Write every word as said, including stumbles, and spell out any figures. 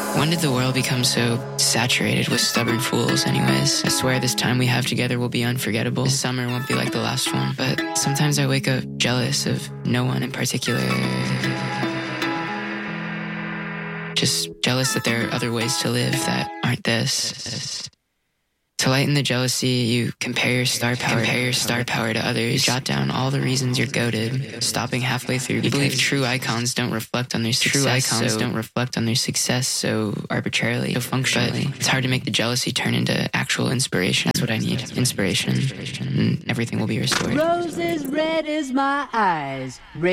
When did the world become so saturated with stubborn fools anyways? I swear this time we have together will be unforgettable. This summer won't be like the last one, but sometimes I wake up jealous of no one in particular. Just jealous that there are other ways to live that aren't this. To lighten the jealousy, you compare your star power, compare your star power to others. You jot down all the reasons you're goated, stopping halfway through. You believe true icons don't reflect on their success. True icons so don't reflect on their success so arbitrarily, so functionally. But it's hard to make the jealousy turn into actual inspiration. That's what I need, inspiration, and everything will be restored. Roses red as my eyes. Red